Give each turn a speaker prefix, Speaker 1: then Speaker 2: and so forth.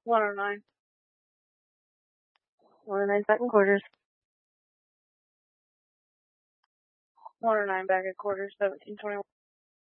Speaker 1: 109. 109 back in quarters. 109 back at quarters, 1721.